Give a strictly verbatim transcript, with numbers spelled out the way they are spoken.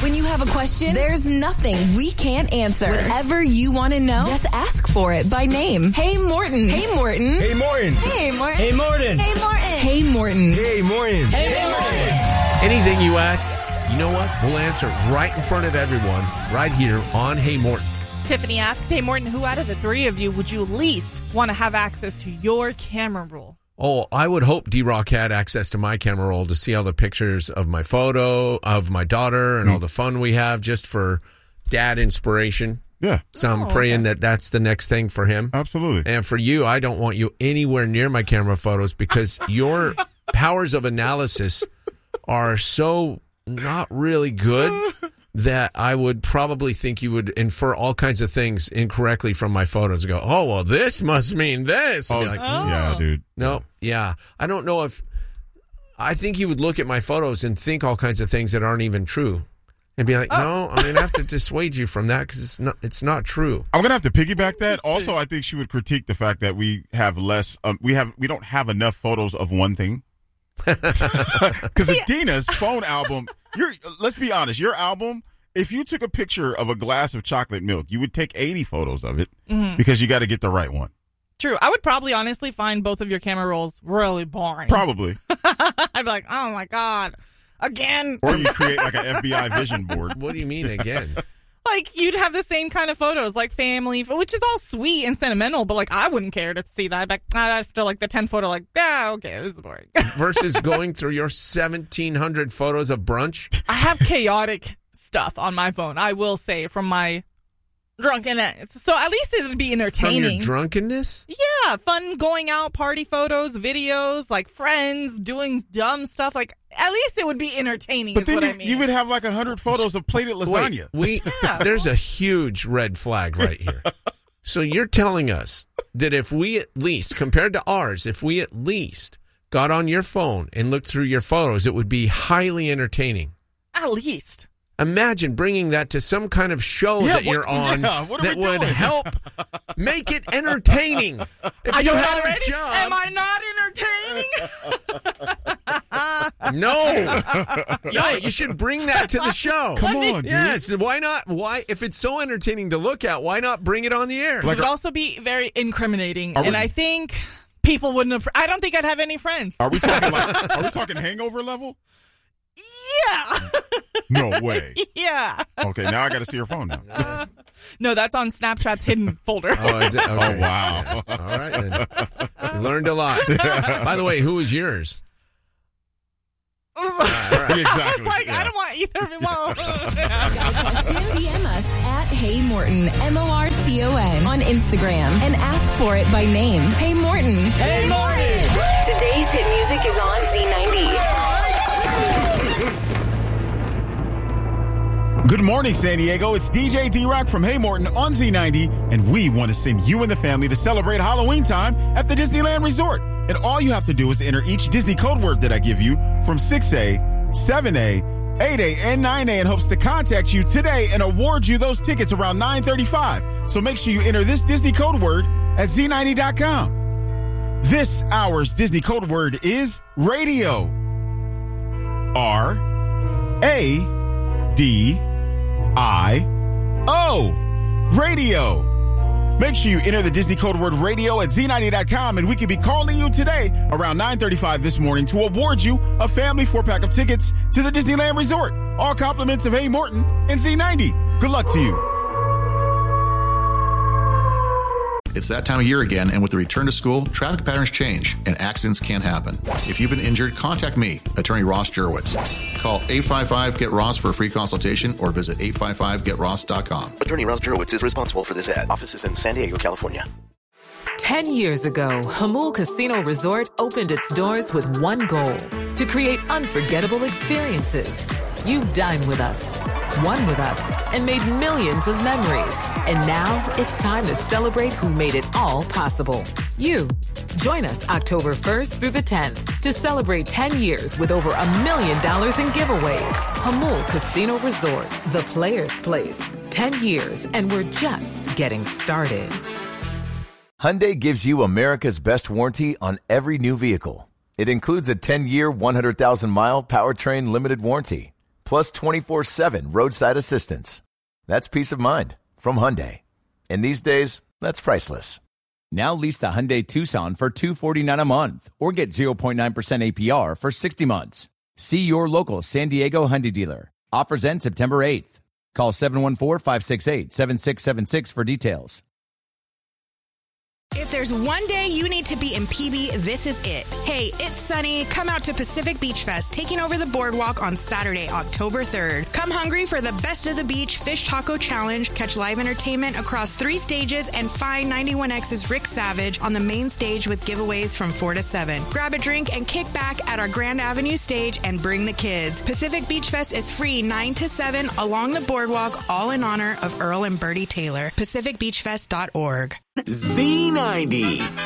When you have a question, there's nothing we can't answer. Whatever you want to know, just ask for it by name. Hey, Morton. Hey, Morton. Hey, Morton. Hey, Morton. Hey, Morton. Hey, Morton. Hey, Morton. Hey, Morton. Hey, Morton. Anything you ask, you know what? We'll answer right in front of everyone, right here on Hey Morton. Tiffany asked, Hey Morton, who out of the three of you would you least want to have access to your camera roll? Oh, I would hope D-Rock had access to my camera roll to see all the pictures of my photo, of my daughter, and mm. all the fun we have just for dad inspiration. Yeah. So I'm oh, praying okay. that that's the next thing for him. Absolutely. And for you, I don't want you anywhere near my camera photos because your powers of analysis are so not really good that I would probably think you would infer all kinds of things incorrectly from my photos and go, oh, well, this must mean this. Oh, be like, oh. yeah, dude. no, yeah. I don't know if, I think you would look at my photos and think all kinds of things that aren't even true. And be like, oh. no, I'm going to have to dissuade you from that because it's not, it's not true. I'm going to have to piggyback that. Also, I think she would critique the fact that we have less, um, we have, we don't have enough photos of one thing. Because Adina's phone album, you're, let's be honest, your album, if you took a picture of a glass of chocolate milk, you would take eighty photos of it mm-hmm. because you got to get the right one. True. I would probably honestly find both of your camera rolls really boring. Probably. I'd be like, oh my God, again. Or you create like an F B I vision board. What do you mean again? Like, you'd have the same kind of photos, like family, which is all sweet and sentimental, but, like, I wouldn't care to see that. Like, after, like, the tenth photo, like, ah, okay, this is boring. Versus going through your seventeen hundred photos of brunch? I have chaotic stuff on my phone, I will say, from my drunkenness. So at least it would be entertaining. From your drunkenness? Yeah, fun going out, party photos, videos, like, friends doing dumb stuff. Like, at least it would be entertaining, But is then what you, I mean. you would have like one hundred photos of plated lasagna. Wait, we, Yeah. there's a huge red flag right here. So you're telling us that if we at least, compared to ours, if we at least got on your phone and looked through your photos, it would be highly entertaining. At least. Imagine bringing that to some kind of show Yeah, that what- you're on yeah, what are that we would doing? help make it entertaining. If Are you you had not a ready? job, Am I not entertaining? no, no, you should bring that to the show. Come on, dude. Yes, why not? Why, if it's so entertaining to look at, why not bring it on the air? It would also be very incriminating, Are we- and I think people wouldn't have. I don't think I'd have any friends. Are we talking like, are we talking hangover level? Yeah. No way. Yeah. Okay, now I got to see your phone now. Uh, no, that's on Snapchat's hidden folder. Oh, is it? Okay. Oh, wow. Yeah. All right, then. You learned a lot. By the way, who was yours? Exactly. It's like, yeah. I don't want either of them. Well, Questions? D M us at Hey Morton, M O R T O N, on Instagram and ask for it by name. Hey Morton. Hey Morton. Today's hit music is on Z ninety. Good morning, San Diego. It's D J D-Rock from Hey Morton on Z ninety, and we want to send you and the family to celebrate Halloween time at the Disneyland Resort. And all you have to do is enter each Disney code word that I give you from six A, seven A, eight A, and nine A in hopes to contact you today and award you those tickets around nine thirty-five. So make sure you enter this Disney code word at Z ninety dot com. This hour's Disney code word is radio. R A D I O. Radio. Make sure you enter the Disney code word radio at Z ninety dot com, and we could be calling you today around nine thirty-five this morning to award you a family four-pack of tickets to the Disneyland Resort. All compliments of Hey Morton and Z ninety. Good luck to you. It's that time of year again, and with the return to school, traffic patterns change, and accidents can happen. If you've been injured, contact me, Attorney Ross Jurwitz. Call eight five five, get ross for a free consultation or visit eight five five get ross dot com. Attorney Ross Jurwitz is responsible for this ad. Office is in San Diego, California. Ten years ago, Hamul Casino Resort opened its doors with one goal: to create unforgettable experiences. You dined with us, won with us, and made millions of memories. And now it's time to celebrate who made it all possible. You. Join us October first through the tenth to celebrate ten years with over a million dollars in giveaways. Hamul Casino Resort, the player's place. ten years, and we're just getting started. Hyundai gives you America's best warranty on every new vehicle. It includes a ten-year, one hundred thousand mile powertrain limited warranty. plus twenty-four seven roadside assistance. That's peace of mind from Hyundai. And these days, that's priceless. Now lease the Hyundai Tucson for two hundred forty-nine dollars a month or get zero point nine percent A P R for sixty months. See your local San Diego Hyundai dealer. Offers end September eighth. Call seven one four, five six eight, seven six seven six for details. If there's one day you need to be in P B, this is it. Hey, it's sunny. Come out to Pacific Beach Fest, taking over the boardwalk on Saturday, October third. Come hungry for the Best of the Beach Fish Taco Challenge, catch live entertainment across three stages, and find ninety-one X's Rick Savage on the main stage with giveaways from four to seven. Grab a drink and kick back at our Grand Avenue stage and bring the kids. Pacific Beach Fest is free nine to seven along the boardwalk, all in honor of Earl and Bertie Taylor. pacific beach fest dot org. Z ninety.